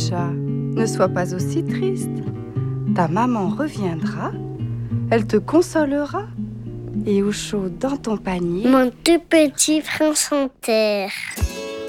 chat, ne sois pas aussi triste. Ta maman reviendra, elle te consolera. Et au chaud dans ton panier, mon tout petit prince en terre.